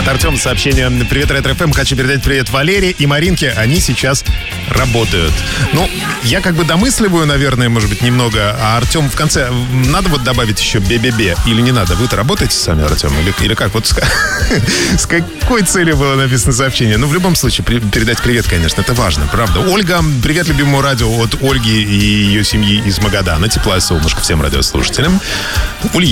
От Артема сообщение. Привет, Ретро-ФМ. Хочу передать привет Валере и Маринке. Они сейчас работают. Ну, я как бы домысливаю, наверное, может быть, немного. А Артем в конце... Надо вот добавить еще бе-бе-бе? Или не надо? Вы-то работаете сами, Артем? Или как? Вот с какой целью было написано сообщение? Ну, в любом случае, передать привет, конечно. Это важно, правда. Ольга, привет любимому радио от Ольги и ее семьи из Магадана. Тепла и солнышко всем радиослушателям.